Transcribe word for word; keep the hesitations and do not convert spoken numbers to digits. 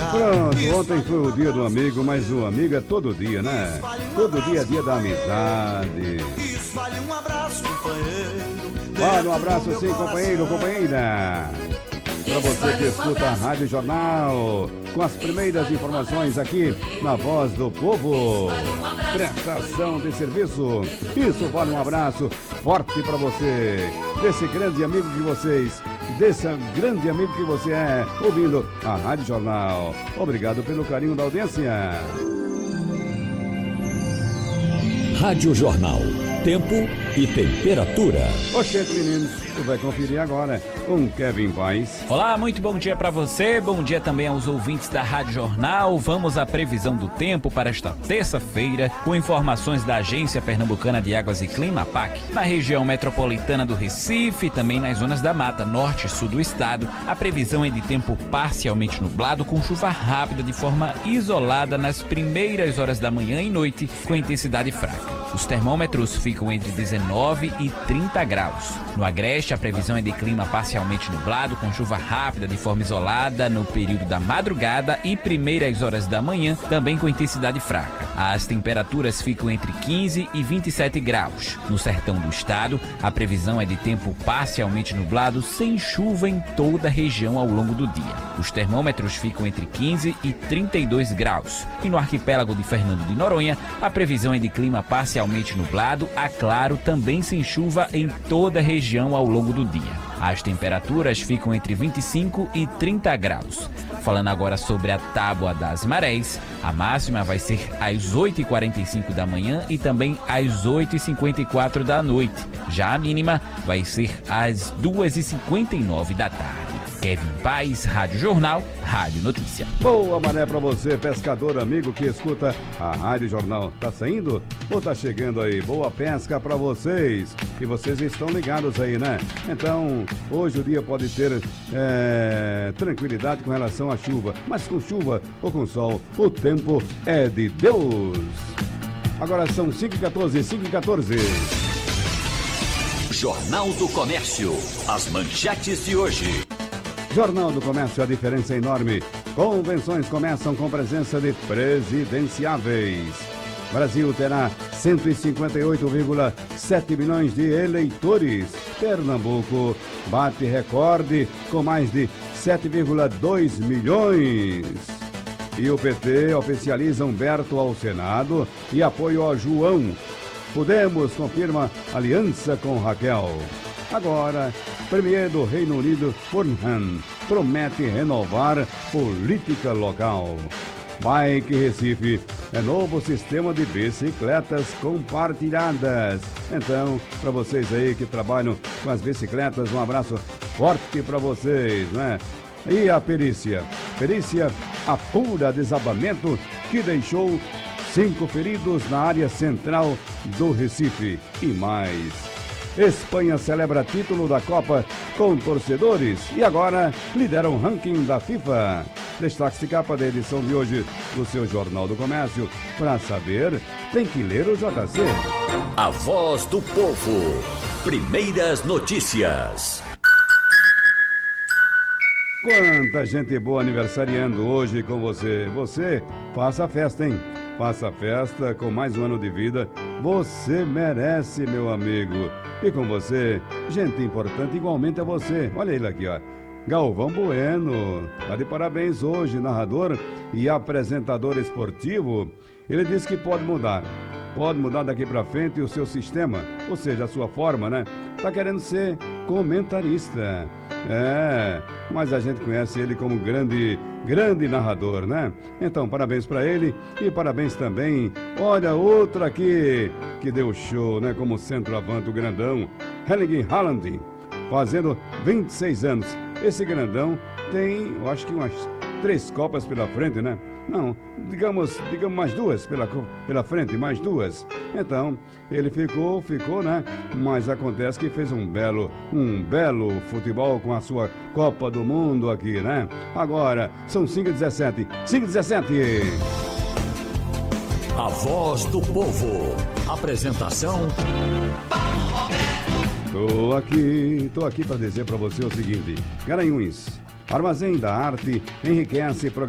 Pronto, ontem foi o dia do amigo, mas o amigo é todo dia, né? Todo dia é dia da amizade. Vale um abraço sim, companheiro, companheira. Para você que escuta a Rádio Jornal, com as primeiras informações aqui na Voz do Povo. Prestação de serviço. Isso, vale um abraço forte para você, desse grande amigo de vocês, desse grande amigo que você é, ouvindo a Rádio Jornal. Obrigado pelo carinho da audiência. Rádio Jornal. Tempo e temperatura. Oxente, meninos, tu vai conferir agora com Kevin Paz. Olá, muito bom dia para você, bom dia também aos ouvintes da Rádio Jornal. Vamos à previsão do tempo para esta terça-feira, com informações da Agência Pernambucana de Águas e Clima, A P A C. Na região metropolitana do Recife, também nas zonas da Mata Norte e Sul do estado, a previsão é de tempo parcialmente nublado, com chuva rápida de forma isolada nas primeiras horas da manhã e noite, com intensidade fraca. Os termômetros ficam entre dezenove e trinta graus. No Agreste, a previsão é de clima parcialmente nublado, com chuva rápida de forma isolada no período da madrugada e primeiras horas da manhã, também com intensidade fraca. As temperaturas ficam entre quinze e vinte e sete graus. No sertão do estado, a previsão é de tempo parcialmente nublado, sem chuva em toda a região ao longo do dia. Os termômetros ficam entre quinze e trinta e dois graus. E no arquipélago de Fernando de Noronha, a previsão é de clima parcialmente nublado, a claro, também sem chuva em toda a região ao longo do dia. As temperaturas ficam entre vinte e cinco e trinta graus. Falando agora sobre a tábua das marés, a máxima vai ser às oito e quarenta e cinco da manhã e também às oito e cinquenta e quatro da noite. Já a mínima vai ser às duas e cinquenta e nove da tarde. Kevin Paz, Rádio Jornal, Rádio Notícia. Boa maré pra você, pescador amigo que escuta a Rádio Jornal. Tá saindo ou tá chegando aí? Boa pesca pra vocês. E vocês estão ligados aí, né? Então, hoje o dia pode ter é, tranquilidade com relação à chuva. Mas com chuva ou com sol, o tempo é de Deus. Agora são cinco e quatorze, cinco e quatorze. Jornal do Comércio. As manchetes de hoje. Jornal do Comércio, a diferença é enorme. Convenções começam com presença de presidenciáveis. Brasil terá cento e cinquenta e oito vírgula sete milhões de eleitores. Pernambuco bate recorde com mais de sete vírgula dois milhões. E o P T oficializa Humberto ao Senado e apoio a João. Podemos confirma aliança com Raquel. Agora, Premier do Reino Unido, Burnham, promete renovar política local. Bike Recife é novo sistema de bicicletas compartilhadas. Então, para vocês aí que trabalham com as bicicletas, um abraço forte para vocês, né? E a perícia? Perícia apura desabamento que deixou cinco feridos na área central do Recife. E mais. Espanha celebra título da Copa com torcedores e agora lidera o ranking da FIFA. Destaque de capa da edição de hoje do seu Jornal do Comércio. Para saber, tem que ler o J C. A Voz do Povo. Primeiras notícias. Quanta gente boa aniversariando hoje com você. Você, faça a festa, hein? Faça a festa com mais um ano de vida. Você merece, meu amigo. E com você, gente importante igualmente a você. Olha ele aqui, ó. Galvão Bueno. Tá de parabéns hoje, narrador e apresentador esportivo. Ele disse que pode mudar. Pode mudar daqui pra frente o seu sistema, ou seja, a sua forma, né? Tá querendo ser comentarista. É, mas a gente conhece ele como grande, grande narrador, né? Então, parabéns pra ele e parabéns também, olha, outro aqui que deu show, né? Como centroavante, o grandão, Erling Haaland, fazendo vinte e seis anos. Esse grandão tem, eu acho que umas três Copas pela frente, né? Não, digamos, digamos mais duas pela, pela frente, mais duas. Então, ele ficou, ficou, né? Mas acontece que fez um belo, um belo futebol com a sua Copa do Mundo aqui, né? Agora, são cinco e dezessete. cinco e dezessete. A Voz do Povo. Apresentação... Tô aqui, tô aqui para dizer para você o seguinte. Garanhuns, Armazém da Arte enriquece